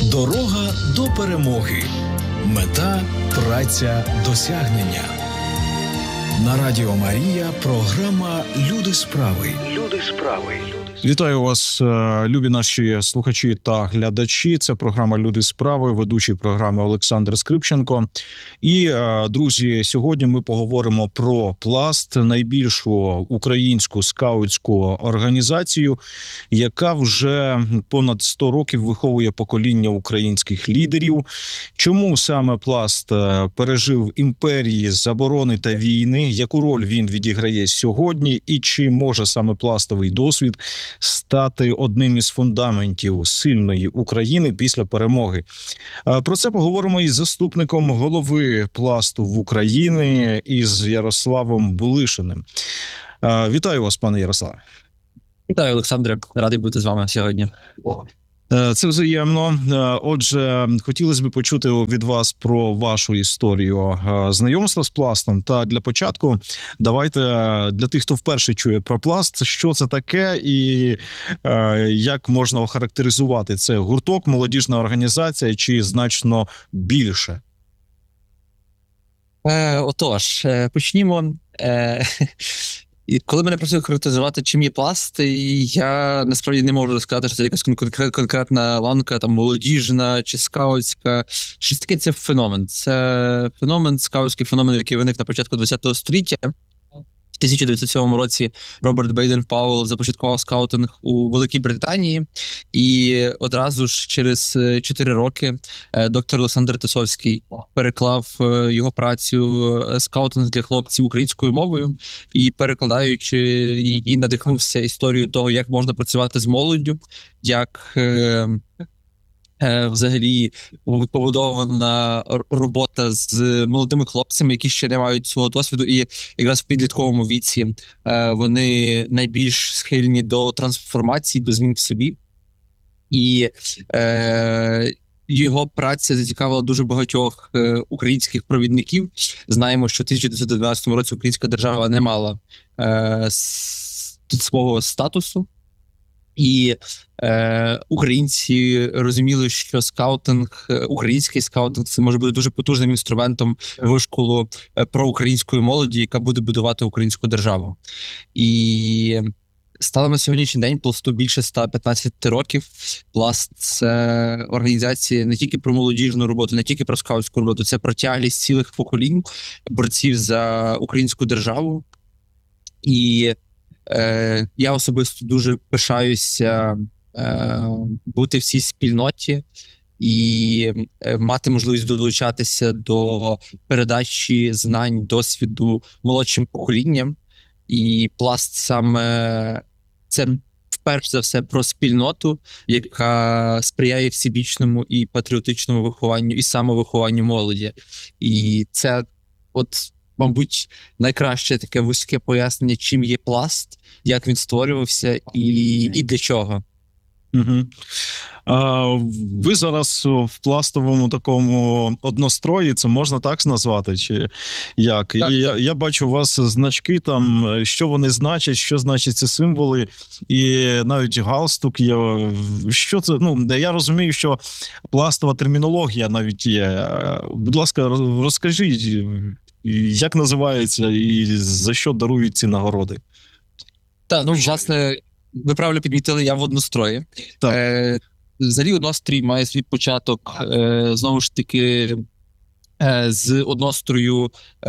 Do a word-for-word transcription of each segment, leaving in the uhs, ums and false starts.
Дорога до перемоги. Мета – праця, досягнення. На Радіо Марія програма «Люди справи». Люди справи. Вітаю вас, любі наші слухачі та глядачі. Це програма «Люди справи», ведучий програми Олександр Скрипченко. І, друзі, сьогодні ми поговоримо про «Пласт», найбільшу українську скаутську організацію, яка вже понад сто років виховує покоління українських лідерів. Чому саме «Пласт» пережив імперії, заборони та війни? Яку роль він відіграє сьогодні? І чи може саме пластовий досвід стати одним із фундаментів сильної України після перемоги? Про це поговоримо із заступником голови «Пласту» в Україні, із Ярославом Булишиним. Вітаю вас, пане Ярославе. Вітаю, Олександре. Радий бути з вами сьогодні. Це взаємно. Отже, хотілося б почути від вас про вашу історію знайомства з пластом. Та для початку давайте для тих, хто вперше чує про пласт, що це таке і як можна охарактеризувати це: гурток, молодіжна організація чи значно більше? Е, отож, почнімо. Е, І коли мене просили характеризувати, чим є пласт, я насправді не можу сказати, що це якась конкретна ланка, там, молодіжна чи скаутська. Щось таке — це феномен. Це феномен, скаутський феномен, який виник на початку ХХ століття. В тисяча дев'ятсот сьомому році Роберт Бейден-Пауелл започаткував скаутинг у Великій Британії, і одразу ж через чотири роки доктор Олександр Тисовський переклав його працю «Скаутинг для хлопців» українською мовою, і, перекладаючи її, надихнувся історією того, як можна працювати з молоддю, як взагалі побудована робота з молодими хлопцями, які ще не мають свого досвіду, і якраз в підлітковому віці вони найбільш схильні до трансформації, до змін в собі. І е, його праця зацікавила дуже багатьох е, українських провідників. Знаємо, що в тисяча дев'ятсот дев'ятнадцятому році українська держава не мала е, свого статусу. І е, українці розуміли, що скаутинг, український скаутинг, це може бути дуже потужним інструментом вишколу проукраїнської молоді, яка буде будувати українську державу. І стало на сьогоднішній день Пласту більше ста п'ятнадцяти років. Пласт – це організація не тільки про молодіжну роботу, не тільки про скаутську роботу, це про тяглість цілих поколінь борців за українську державу. І Е, я особисто дуже пишаюся е, бути в цій спільноті і е, мати можливість долучатися до передачі знань, досвіду молодшим поколінням. І пласт саме це перш за все про спільноту, яка сприяє всебічному і патріотичному вихованню, і самовихованню молоді. І це от, мабуть, найкраще таке вузьке пояснення, чим є пласт, як він створювався і, і для чого. Угу. А, ви зараз в пластовому такому однострої, це можна так назвати, чи як? Так. Я, я бачу у вас значки там, що вони значать, що значать ці символи, і навіть галстук є. Що це? Ну, я розумію, що пластова термінологія навіть є. Будь ласка, розкажіть, як називається і за що дарують ці нагороди? Так, ну, власне, ви правильно підмітили, я в однострої. Так. Е, взагалі, однострій має свій початок, е, знову ж таки, е, з однострою е,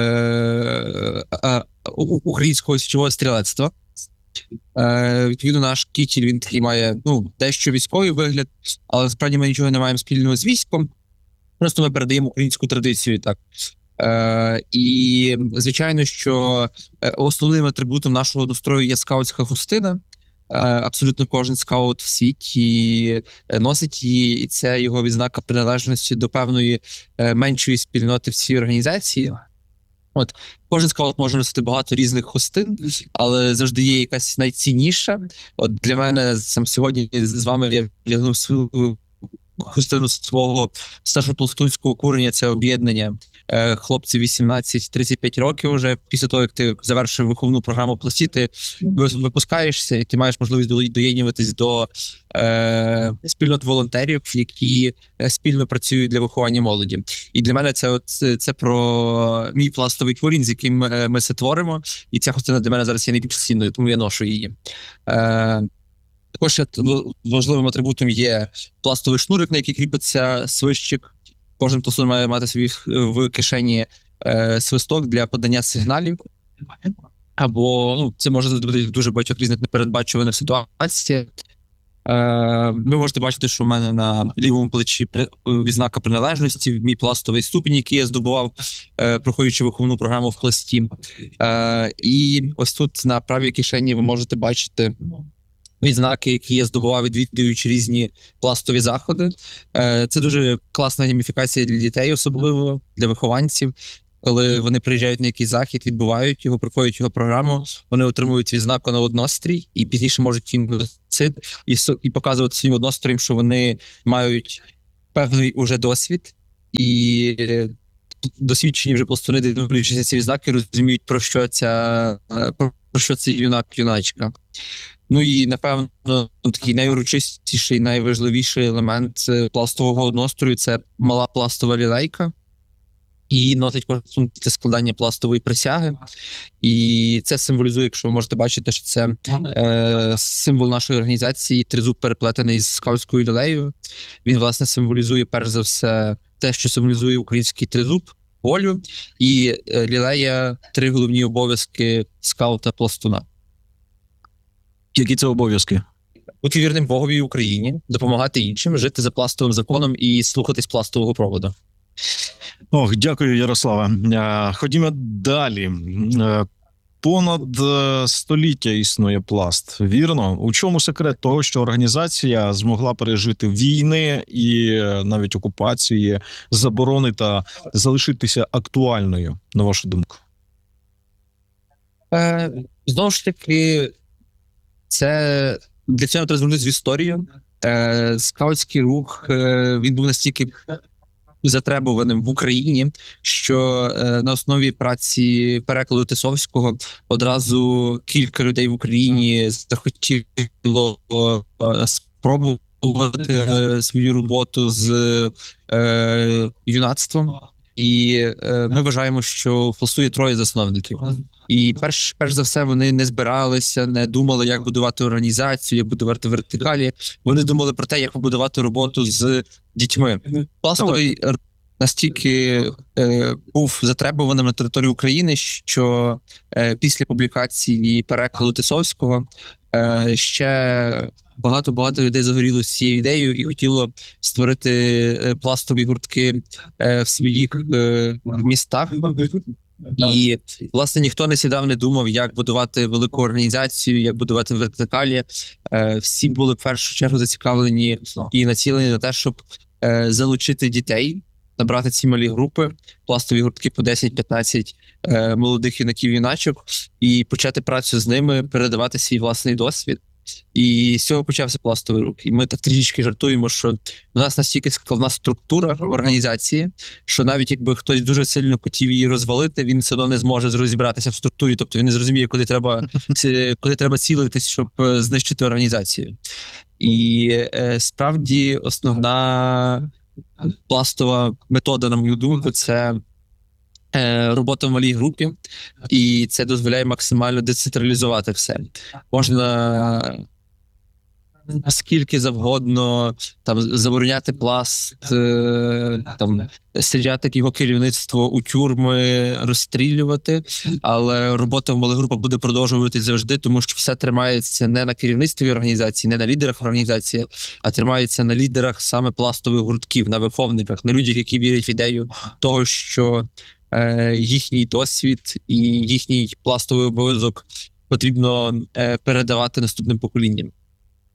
е, українського січового стрілецтва. Е, відповідно, наш кітіль, він такий має, ну, дещо військовий вигляд, але насправді ми нічого не маємо спільного з військом, просто ми передаємо українську традицію, так. Е, і, звичайно, що основним атрибутом нашого однострою є скаутська хустина. Е, абсолютно кожен скаут в світі носить її, і це його відзнака приналежності до певної е, меншої спільноти в цій організації. От, кожен скаут може носити багато різних хустин, але завжди є якась найцінніша. От для мене сам сьогодні з вами я вдягнув свою хустину свого старшопластунського курення, це об'єднання е, хлопці вісімнадцять тридцять п'ять років вже після того, як ти завершив виховну програму пласті, ти випускаєшся і ти маєш можливість до- доєднуватись до е, спільнот волонтерів, які е, спільно працюють для виховання молоді. І для мене це, от, це, це про мій пластовий корінь, з яким ми, ми це творимо, і ця частина для мене зараз є найбільш цінною, тому я ношу її. Е, Також ще важливим атрибутом є пластовий шнурик, на який кріпиться свищик. Кожен пластун має мати собі в кишені е, свисток для подання сигналів. Або ну, це може бути в дуже багатьох різних непередбачуваних ситуаціях. Е, ви можете бачити, що в мене на лівому плечі при- відзнака приналежності, мій пластовий ступінь, який я здобував, е, проходячи виховну програму в пласті. Е, і ось тут на правій кишені ви можете бачити відзнаки, які я здобував, відвідуючи різні пластові заходи. Е, Це дуже класна гейміфікація для дітей, особливо для вихованців. Коли вони приїжджають на якийсь захід, відбувають його, проходять його програму, вони отримують відзнаку на однострій і пізніше можуть їм цит і, со- і показувати своїм одностроєм, що вони мають певний уже досвід і е, досвідчені вже пластуни, дивлячись на ці відзнаки, розуміють, про що ця е, про про що цей юнак, юначка. Ну і напевно такий найурочистіший, найважливіший елемент е, пластового однострою – це мала пластова лілейка. І носить кожен це складання пластової присяги. І це символізує, якщо ви можете бачити, що це е, символ нашої організації, тризуб переплетений з скаутською лілеєю. Він, власне, символізує, перш за все, те, що символізує український тризуб, волю, і е, лілея – три головні обов'язки скаута-пластуна. Які це обов'язки? Бути вірним Богові і Україні, допомагати іншим, жити за пластовим законом і слухатись пластового проводу. Ох, дякую, Ярославе. Е, Ходімо далі. Е, Понад е, століття існує пласт. Вірно? У чому секрет того, що організація змогла пережити війни і е, навіть окупації, заборони та залишитися актуальною, на вашу думку? Е, Знову ж таки, це для цього треба звернутися в історію. Е, скаутський рух е, він був настільки затребуваним в Україні, що е, на основі праці перекладу Тисовського одразу кілька людей в Україні захотіло е, спробувати е, свою роботу з е, юнацтвом. І е, ми вважаємо, що в пласту є троє засновників. І перш, перш за все вони не збиралися, не думали, як будувати організацію, як будувати вертикалі. Вони думали про те, як побудувати роботу з дітьми. Пластовий р- настільки е, був затребуваним на території України, що е, після публікації перекладу Тисовського е, ще багато-багато людей загорілося цією ідеєю і хотіло створити е, пластові гуртки е, в своїх е, містах. І, власне, ніхто не сідав, не думав, як будувати велику організацію, як будувати вертикалі. Е, Всі були в першу чергу зацікавлені і націлені на те, щоб е, залучити дітей, набрати ці малі групи, пластові гуртки по десять-п'ятнадцять е, молодих юнаків-юначок і почати працю з ними, передавати свій власний досвід. І з цього почався пластовий рух. І ми так трішечки жартуємо, що у нас настільки складна структура організації, що навіть якби хтось дуже сильно хотів її розвалити, він все одно не зможе розібратися в структурі. Тобто він не зрозуміє, куди треба, ці- куди треба цілитись, щоб е, знищити організацію. І е, справді основна пластова метода, на мою думку, це е, робота в малій групі, і це дозволяє максимально децентралізувати все. Можна скільки завгодно там забороняти пласт, е, там стріляти його керівництво у тюрми, розстрілювати, але робота в малих групах буде продовжуватись завжди, тому що все тримається не на керівництві організації, не на лідерах організації, а тримається на лідерах саме пластових гуртків, на виховниках, на людях, які вірять в ідею того, що е, їхній досвід і їхній пластовий обов'язок потрібно е, передавати наступним поколінням.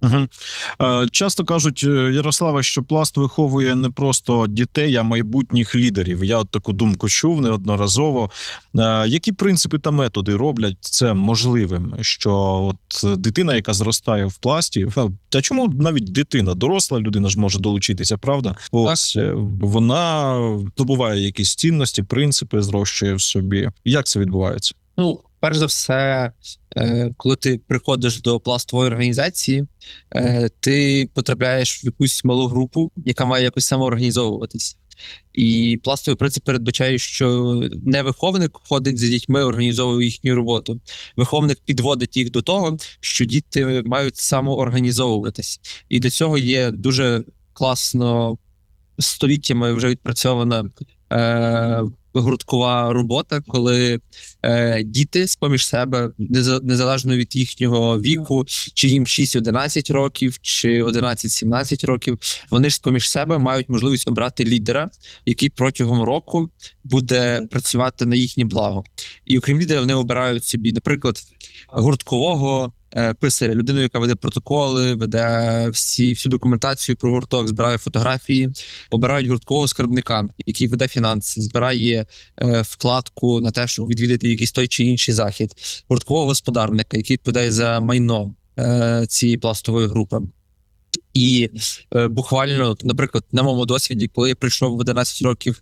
Угу. Часто кажуть, Ярославе, що Пласт виховує не просто дітей, а майбутніх лідерів. Я от таку думку чув неодноразово. Е, Які принципи та методи роблять це можливим? Що от дитина, яка зростає в Пласті, та чому навіть дитина, доросла людина ж може долучитися, правда? Ось е, вона добуває якісь цінності, принципи, зрощує в собі. Як це відбувається? Ну, перш за все, е, коли ти приходиш до пластової організації, е, ти потрапляєш в якусь малу групу, яка має якось самоорганізовуватись. І пластовий принцип передбачає, що не виховник ходить за дітьми, організовує їхню роботу. Виховник підводить їх до того, що діти мають самоорганізовуватись. І для цього є дуже класно століттями вже відпрацьована е, гурткова робота, коли е, діти з-поміж себе, незалежно від їхнього віку, чи їм шість-одинадцять років, чи одинадцять-сімнадцять років, вони ж з-поміж себе мають можливість обрати лідера, який протягом року буде працювати на їхнє благо. І окрім лідера, вони обирають собі, наприклад, гурткового е, писаря, людину, яка веде протоколи, веде всі, всю документацію про гурток, збирає фотографії, обирають гурткового скарбника, який веде фінанси, збирає е, вкладку на те, щоб відвідати якийсь той чи інший захід, гурткового господарника, який відповідає за майно е, цієї пластової групи. І е, буквально, наприклад, на моєму досвіді, коли я прийшов в одинадцять років